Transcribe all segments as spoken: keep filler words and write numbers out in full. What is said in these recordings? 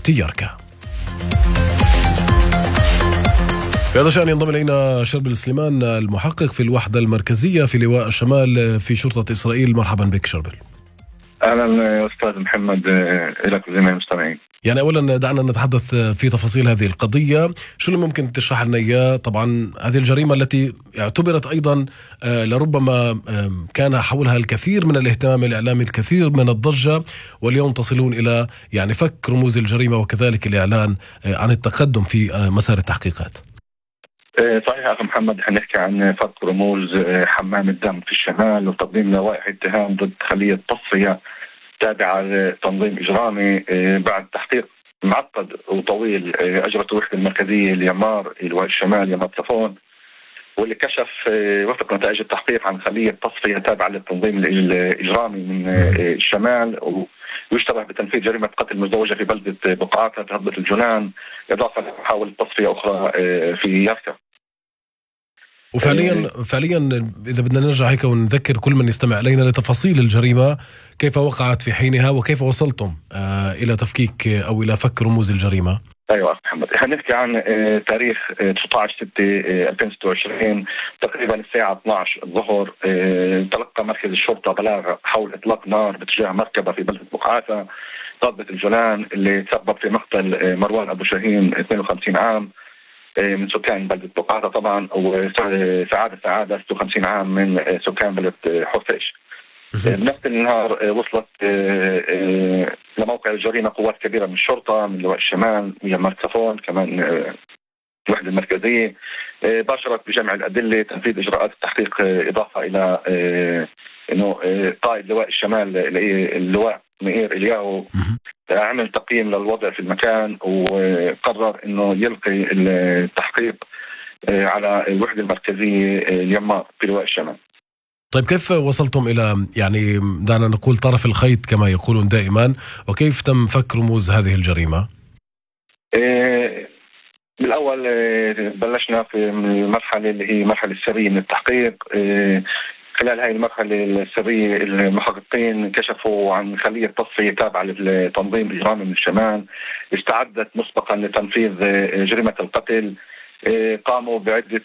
يركا. في هذا الشأن ينضم إلينا شربل سليمان المحقق في الوحدة المركزية في لواء الشمال في شرطة إسرائيل. مرحبا بك شربل. أهلا أستاذ محمد، إليك وزميل المستمعين. يعني أولا دعنا نتحدث في تفاصيل هذه القضية، شو اللي ممكن تشرح لنا إياه؟ طبعا هذه الجريمة التي اعتبرت أيضا لربما كان حولها الكثير من الاهتمام الإعلامي، الكثير من الضجة، واليوم تصلون إلى يعني فك رموز الجريمة وكذلك الإعلان عن التقدم في مسار التحقيقات. صحيح أخي محمد، حنحكي عن فك رموز حمام الدم في الشمال وتقديم لوائح اتهام ضد خلية تصفية تابعة لتنظيم إجرامي بعد تحقيق معقد وطويل أجرته الوحدة المركزية اليمار لواء الشمال يمار صفون، واللي كشف وفق نتائج التحقيق عن خلية تصفية تابعة للتنظيم الإجرامي من الشمال ويشتبه بتنفيذ جريمة قتل مزدوجة في بلدة بقعاتها بهضبة الجنان، إضافة لمحاولة تصفية أخرى في يركا. وفعليا فعليا إذا بدنا نرجع هيك ونذكر كل من يستمع إلينا لتفاصيل الجريمة، كيف وقعت في حينها وكيف وصلتم آه إلى تفكيك أو إلى فك رموز الجريمة؟ أيوة محمد، حنحكي عن آه تاريخ آه تسعة عشر ستة ألفين وستة وعشرين تقريبا الساعة اثني عشر الظهر. آه تلقى مركز الشرطة بلاغ حول إطلاق نار باتجاه مركبة في بلدة بقعاتها هضبة الجنان اللي تسبب في مقتل آه مروان أبو شاهين اثنين وخمسين عام من سكان بلدة بقعاتها طبعا، وسعادة سعادة ستة وخمسين عام من سكان بلدة حفيش. بنفس النهار وصلت لموقع الجريمة قوات كبيرة من الشرطة من لواء الشمال يمار صفون كمان الوحدة المركزية، باشرت بجمع الأدلة تنفيذ إجراءات التحقيق، إضافة إلى إنه قائد لواء الشمال اللواء مئير إلياهو عمل تقييم للوضع في المكان وقرر إنه يلقي التحقيق على الوحدة المركزية اليمار في لواء الشمال. طيب كيف وصلتم إلى يعني دعنا نقول طرف الخيط كما يقولون دائما، وكيف تم فك رموز هذه الجريمة؟ إيه بالأول إيه بلشنا في المرحلة اللي هي مرحلة السرية من التحقيق. إيه خلال هذه المرحلة السرية المحققين كشفوا عن خلية تصفية تابعة لتنظيم إجرامي من الشمال استعدت مسبقا لتنفيذ جريمة القتل. قاموا بعدة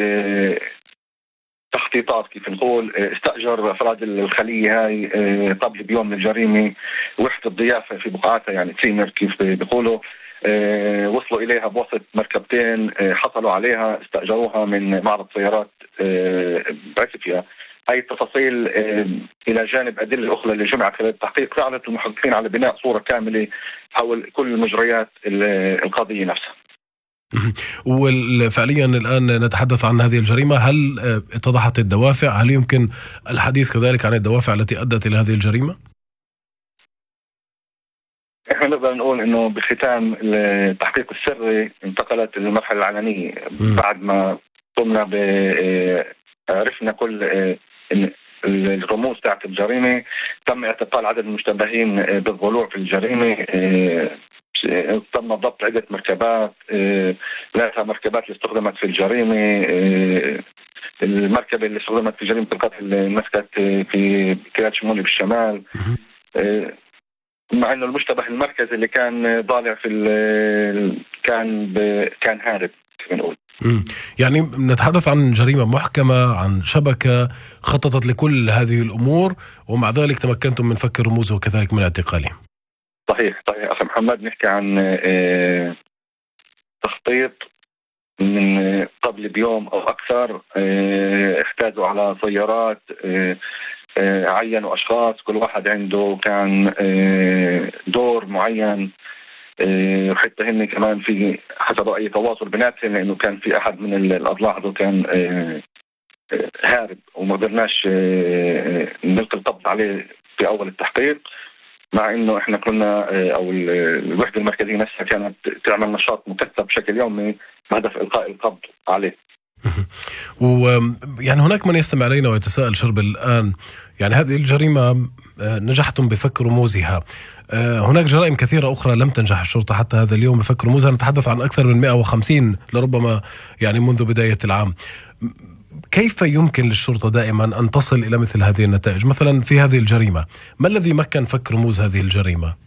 تخطيطات كيف نقول، استأجر أفراد الخلية هاي قبل بيوم من الجريمة وحدة الضيافة في بقعاتها يعني تيمر كيف بيقولوا، وصلوا إليها بوسط مركبتين حصلوا عليها استأجروها من معرض سيارات بعسفيا. هاي التفاصيل إلى جانب أدلة أخرى اللي جمعت خلال التحقيق ساعدت المحققين على بناء صورة كاملة حول كل مجريات القضية نفسها. وفعليا الآن نتحدث عن هذه الجريمة، هل اتضحت الدوافع؟ هل يمكن الحديث كذلك عن الدوافع التي أدت إلى هذه الجريمة؟ احنا نقدر نقول انه بختام التحقيق السري انتقلت للمرحلة العلنية بعد ما قمنا ب عرفنا كل الرموز تاعت الجريمة. تم اعتقال عدد المشتبهين بالضلوع في الجريمة، تم ضبط عدة مركبات، ثلاثة مركبات اللي استخدمت في الجريمة. المركبة اللي استخدمت في جريمة القتل مسكت في كريات شمولي بالشمال، مع انه المشتبه المركزي اللي كان ضالع في كان كان هارب بنقول. يعني نتحدث عن جريمة محكمة، عن شبكة خططت لكل هذه الأمور، ومع ذلك تمكنتم من فك الرموز وكذلك من اعتقالهم. صحيح صحيح أخي محمد، نحكي عن اه تخطيط من قبل بيوم أو أكثر. اه احتازوا على سيارات، اه اه عينوا أشخاص كل واحد عنده كان اه دور معين، وحتى هن كمان في حسب أي تواصل بيناتهم لأنه كان في أحد من الأضلاع هذا كان هارب وما قدرناش نلقي القبض عليه في أول التحقيق، مع إنه إحنا كنا أو الوحدة المركزية نفسها كانت تعمل نشاط مكثف بشكل يومي بهدف إلقاء القبض عليه. ويعني هناك من يستمع علينا ويتساءل شربل الآن، يعني هذه الجريمة نجحتم بفك رموزها، هناك جرائم كثيرة أخرى لم تنجح الشرطة حتى هذا اليوم بفك رموزها، نتحدث عن أكثر من مئة وخمسين لربما يعني منذ بداية العام. كيف يمكن للشرطة دائما أن تصل إلى مثل هذه النتائج؟ مثلا في هذه الجريمة ما الذي مكن فك رموز هذه الجريمة؟